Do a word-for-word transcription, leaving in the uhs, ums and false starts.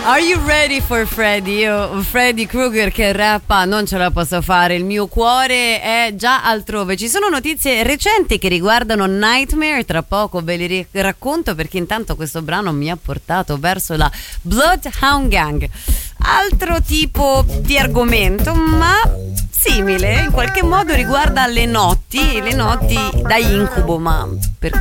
Are you ready for Freddy? Io, Freddy Krueger che rappa, non ce la posso fare, il mio cuore è già altrove. Ci sono notizie recenti che riguardano Nightmare, tra poco ve le racconto, perché intanto questo brano mi ha portato verso la Bloodhound Gang. Altro tipo di argomento, ma simile, in qualche modo riguarda le notti, le notti da incubo, ma per